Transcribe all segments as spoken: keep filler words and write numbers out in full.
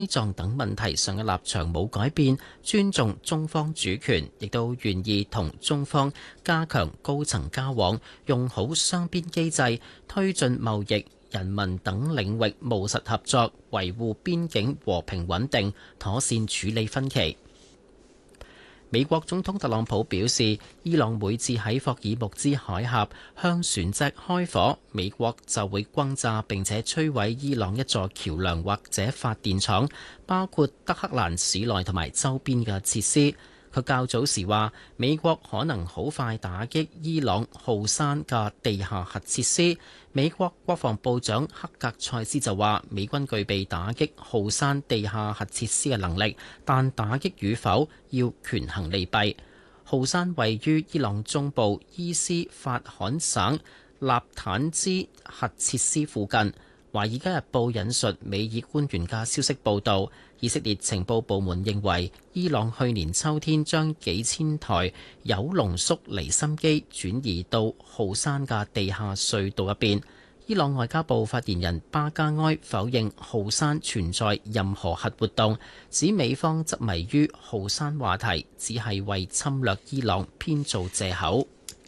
藏等問題上嘅立場冇改變，尊重中方主權，亦都願意同中方加強高層交往，用好雙邊機制，推進貿易、人民等領域務實合作，維護邊境和平穩定，妥善處理分歧。美國總統特朗普表示，伊朗每次喺霍爾木茲海峽向船隻開火，美國就會轟炸並且摧毀伊朗一座橋梁或者發電廠，包括德黑蘭市內同埋周邊嘅設施。佢較早時話，美國可能好快打擊伊朗浩山嘅地下核設施。美國國防部長克格塞斯就話，美軍具備打擊浩山地下核設施嘅能力，但打擊與否要權衡利弊。浩山位於伊朗中部伊斯法罕省納坦茲核設施附近。《華爾街日報》引述美爾官員嘅消息報導，以色列情報部門認為，伊朗去年秋天將幾千台鈾濃縮離心機轉移到浩山嘅地下隧道入邊。伊朗外交部發言人巴加埃否認浩山存在任何核活動，指美方執迷於浩山話題，只係為侵略伊朗編造藉口。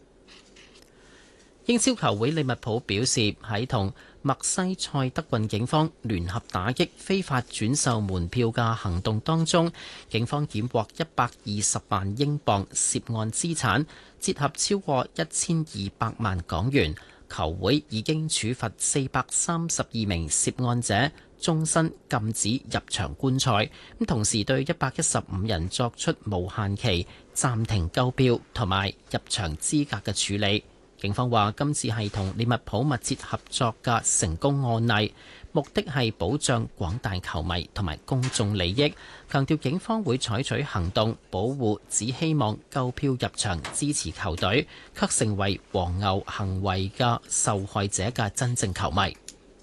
英超球會利物浦表示，喺同墨西塞德郡警方聯合打擊非法轉售門票嘅行動當中，警方檢獲一百二十萬英鎊涉案資產，折合超過一千二百萬港元。球會已經處罰四百三十二名涉案者，終身禁止入場觀賽。咁同時對一百一十五人作出無限期暫停購票同埋入場資格嘅處理。警方話今次係同利物浦密切合作嘅成功案例，目的係保障廣大球迷同埋公眾利益，強調警方會採取行動保護只希望購票入場支持球隊，卻成為黃牛行為嘅受害者嘅真正球迷。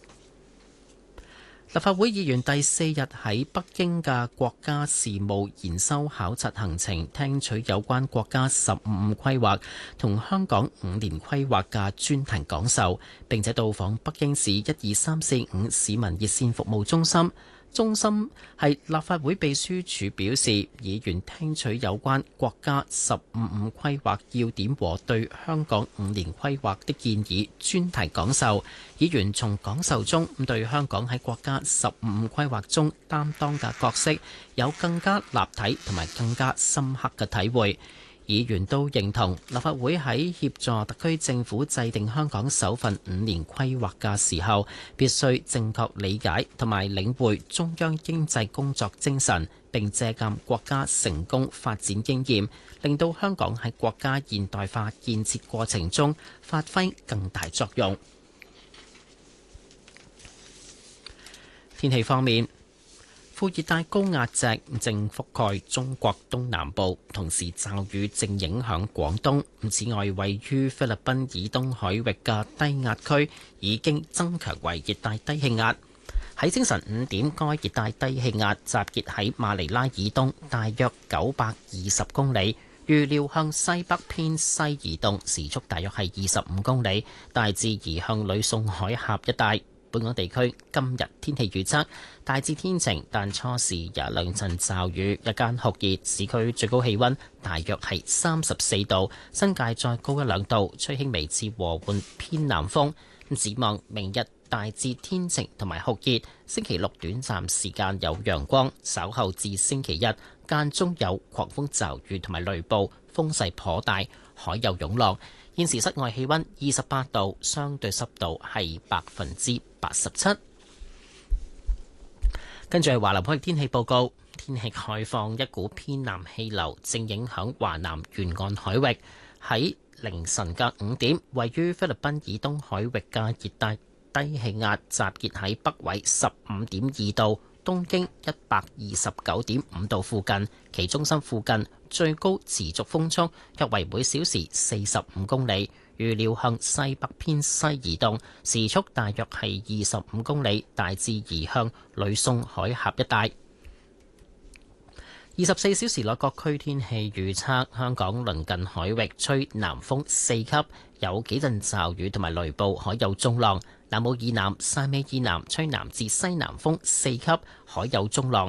立法會議員第四日喺北京嘅國家事務研修考察行程，聽取有關國家十五五規劃同香港五年規劃嘅專題講授，並且到訪北京市一二三四五市民熱線服務中心。中心係立法會秘書處表示，議員聽取有關國家十五五規劃要點和對香港五年規劃的建議專題講授。議員從講授中對香港喺國家十五五規劃中擔當嘅角色有更加立體同埋更加深刻嘅體會。議員都認同立法會喺協助特區政府制定香港首份五年規劃嘅時候，必須正確理解同埋領會中央經濟工作精神，並借鑑國家成功發展經驗，令到香港喺國家現代化建設過程中發揮更大作用。天氣方面，副熱帶高壓脊正覆蓋中國東南部，同時驟雨正影響廣東。此外，位於菲律賓以東海域嘅低壓區已經增強為熱帶低氣壓。喺清晨五點，該熱帶低氣壓集結喺馬尼拉以東大約九百二十公里，預料向西北偏西移動，時速大約係二十五公里，大致移向呂宋海峽一帶。本港地區今日天氣預測大致天晴，但初時有兩陣驟雨，日間酷熱，市區最高氣溫大約係三十四度，新界再高一兩度，吹輕微至和緩偏南風。展望明日大致天晴同埋酷熱，星期六短暫時間有陽光，稍後至星期日間中有狂風驟雨同埋雷暴，風勢頗大，海有湧浪。現時室外氣溫二十八度，相對濕度係百分之八十七。跟住係華南海域天氣報告，天氣概況，一股偏南氣流正影響華南沿岸海域。喺凌晨嘅五點，位於菲律賓以東海域嘅熱帶低氣壓集結喺北緯十五點二度，東經一百二十九點五度附近，其中心附近最高持續風速約為每小時四十五公里，預料向西北偏西移動，時速大約係二十五公里，大致移向呂宋海峽一帶。二十四小時內各區天氣預測：香港鄰近海域吹南風四級，有幾陣驟雨同埋雷暴，海有中浪。 南澳以南、汕尾以南吹南至西南風四級，海有中浪。